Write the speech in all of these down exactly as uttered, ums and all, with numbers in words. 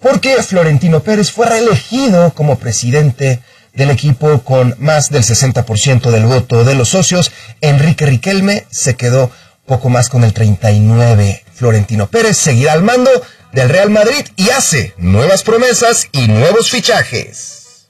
porque Florentino Pérez fue reelegido como presidente del equipo con más del sesenta por ciento del voto de los socios. Enrique Riquelme se quedó poco más con el treinta y nueve por ciento. Florentino Pérez seguirá al mando del Real Madrid y hace nuevas promesas y nuevos fichajes.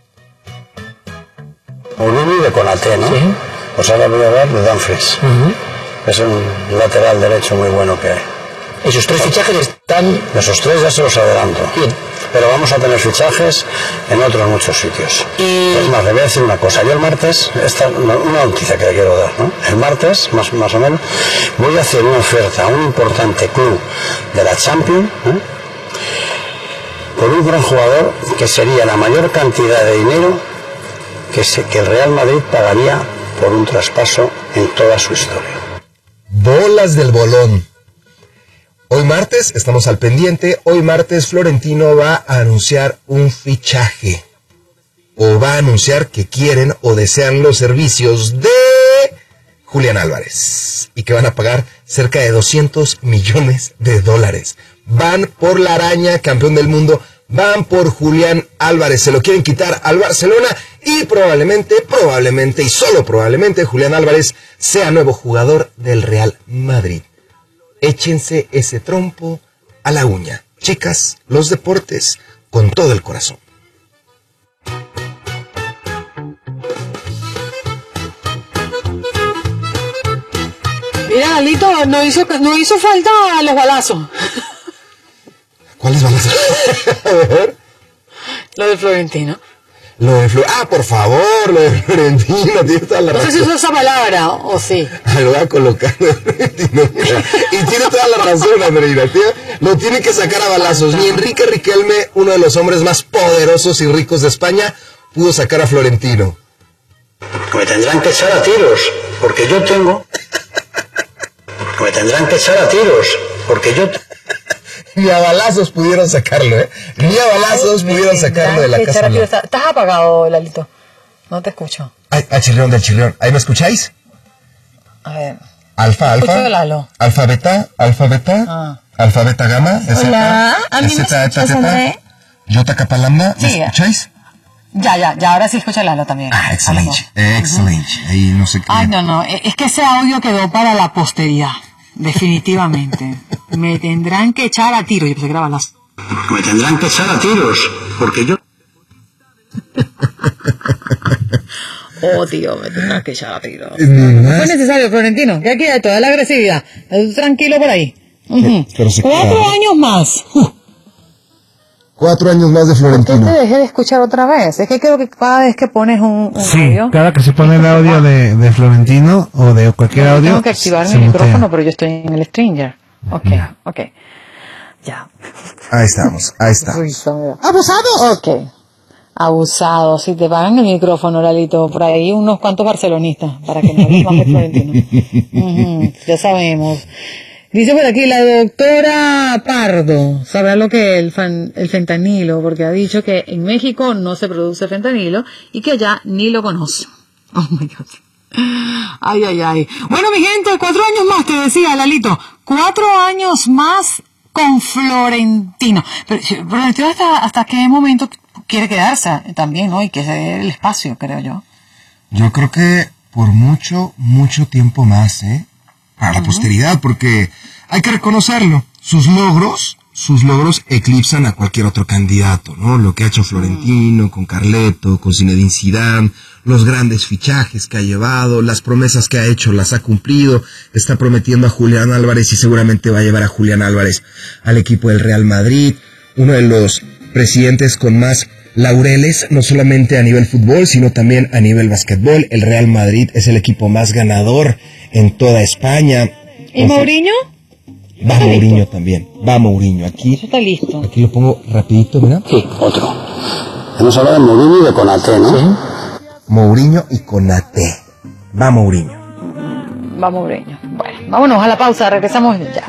Mourinho de Konaté, ¿no? Sí. Pues ahora voy a hablar de Dumfries. Uh-huh. Es un lateral derecho muy bueno que hay. Esos tres fichajes están... Esos tres ya se los adelanto. Bien. Pero vamos a tener fichajes en otros muchos sitios. Y... Es más, le voy a decir una cosa. Yo el martes, esta una, una noticia que le quiero dar, ¿no? El martes, más, más o menos, voy a hacer una oferta a un importante club de la Champions, ¿eh? Por un gran jugador que sería la mayor cantidad de dinero que, se, que el Real Madrid pagaría por un traspaso en toda su historia. Bolas del bolón. Hoy martes, estamos al pendiente, hoy martes Florentino va a anunciar un fichaje. O va a anunciar que quieren o desean los servicios de Julián Álvarez. Y que van a pagar cerca de doscientos millones de dólares. Van por la araña, campeón del mundo, van por Julián Álvarez. Se lo quieren quitar al Barcelona y probablemente, probablemente y solo probablemente Julián Álvarez sea nuevo jugador del Real Madrid. Échense ese trompo a la uña. Chicas, los deportes con todo el corazón. Mira, Alito, no hizo, no hizo falta los balazos. ¿Cuáles balazos? A ver. Lo de Florentino. Lo de Flor... Ah, por favor, lo de Florentino, tiene toda la razón. No sé si usó esa palabra, o sí. Ah, lo voy a colocar de Florentino. Y tiene toda la razón, Andreina, tío. Lo tiene que sacar a balazos. Ni Enrique Riquelme, uno de los hombres más poderosos y ricos de España, pudo sacar a Florentino. Me tendrán que echar a tiros, porque yo tengo... Me tendrán que echar a tiros, porque yo... Ni a balazos pudieron sacarlo, ¿eh? Ni a balazos Ay, pudieron sacarlo de la casa. Estás apagado, Lalito. No te escucho. Ay, ah, chirrión del chirrión. ¿Ahí me escucháis? A ver. Alfa, alfa. Escucho Lalo. Alfa, beta, alfa, beta. Ah. Alfa, beta, gamma. Hola. ¿A mí me escuchas, André? Yota, kappa, lambda. ¿Me Sí. escucháis? Ya, ya, ya, ahora sí escucho Lalo también. Ah, excelente. Excelente. Uh-huh. Ahí no sé qué. Ay, no, no. Es que ese audio quedó para la posteridad. Definitivamente. Me tendrán que echar a tiro. Yo pensé que era balazo. Me tendrán que echar a tiros, porque yo... Oh, tío, me tendrán que echar a tiro. No fue necesario, Florentino. Que aquí hay toda la agresividad. Tranquilo por ahí. Uh-huh. Pero se Cuatro queda, ¿no? años más. Cuatro años más de Florentino. ¿Por qué te dejé de escuchar otra vez? Es que creo que cada vez que pones un, un sí, audio... cada que se pone el audio de, de Florentino o de cualquier no, audio... Tengo que activar mi mutea. micrófono, pero yo estoy en el Stringer. Ok, yeah. ok. Ya. Ahí estamos, ahí estamos. ¡Abusados! Ok. Abusados. Si te pagan el micrófono, Lalito, por ahí unos cuantos barcelonistas, para que no hables más de Florentino. Uh-huh, ya sabemos. Dice por aquí la doctora Pardo, sabrá lo que es el, fan, el fentanilo, porque ha dicho que en México no se produce fentanilo y que allá ni lo conoce. Oh my God. Ay, ay, ay. Bueno, mi gente, cuatro años más, te decía, Lalito. Cuatro años más con Florentino. Pero Florentino, ¿hasta, hasta qué momento quiere quedarse también, ¿no? Y que se dé el espacio, creo yo. Yo creo que por mucho, mucho tiempo más, ¿eh? Para la uh-huh. posteridad, porque hay que reconocerlo. Sus logros, sus logros eclipsan a cualquier otro candidato, ¿no? Lo que ha hecho Florentino, uh-huh. con Carleto, con Zinedine Zidane, los grandes fichajes que ha llevado, las promesas que ha hecho, las ha cumplido. Está prometiendo a Julián Álvarez y seguramente va a llevar a Julián Álvarez al equipo del Real Madrid. Uno de los presidentes con más laureles, no solamente a nivel fútbol, sino también a nivel basquetbol. El Real Madrid es el equipo más ganador en toda España. ¿Y Mourinho? Va Mourinho también, va Mourinho. Aquí, eso está listo. Aquí lo pongo rapidito, ¿verdad? Sí, otro. Hemos hablado de Mourinho y de Konaté, ¿no? Sí. Mourinho y Konaté. Va Mourinho. Va Mourinho. Bueno, vámonos a la pausa, regresamos ya.